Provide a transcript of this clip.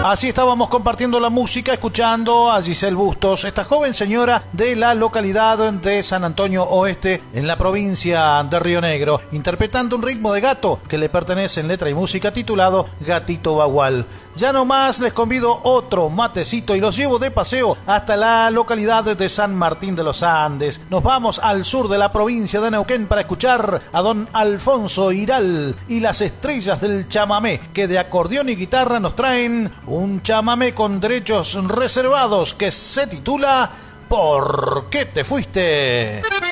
Así estábamos compartiendo la música, escuchando a Giselle Bustos, esta joven señora de la localidad de San Antonio Oeste, en la provincia de Río Negro, interpretando un ritmo de gato que le pertenece en letra y música titulado Gatito Bagual. Ya nomás les convido otro matecito y los llevo de paseo hasta la localidad de San Martín de los Andes. Nos vamos al sur de la provincia de Neuquén para escuchar a don Alfonso Iral y las estrellas del chamamé, que de acordeón y guitarra nos traen un chamamé con derechos reservados que se titula ¿Por qué te fuiste?